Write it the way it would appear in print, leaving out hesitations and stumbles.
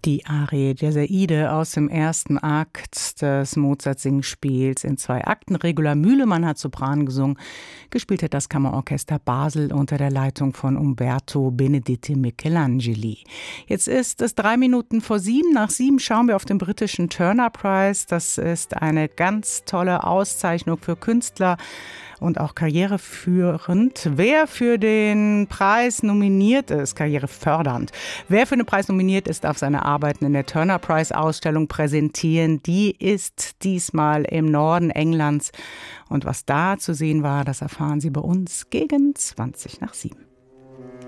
Die Arie der Seide aus dem ersten Akt des Mozart-Singspiels in 2 Akten. Regula Mühlemann hat Sopran gesungen. Gespielt hat das Kammerorchester Basel unter der Leitung von Umberto Benedetti Michelangeli. Jetzt ist es 7:03. Nach 7 schauen wir auf den britischen Turner Prize. Das ist eine ganz tolle Auszeichnung für Künstler und auch karriereführend. Wer für den Preis nominiert ist, karrierefördernd, wer für den Preis nominiert ist, darf seine Arbeiten in der Turner Prize Ausstellung präsentieren. Die ist diesmal im Norden Englands. Und was da zu sehen war, das erfahren Sie bei uns gegen 7:20.